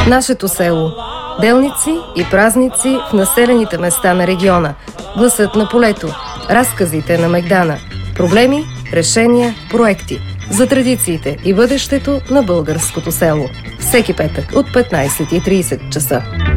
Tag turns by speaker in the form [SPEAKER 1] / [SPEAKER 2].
[SPEAKER 1] Нашето село. Делници и празници в населените места на региона. Гласът на полето. Разказите на Мегдана. Проблеми, решения, проекти. За традициите и бъдещето на българското село. Всеки петък от 15:30 часа.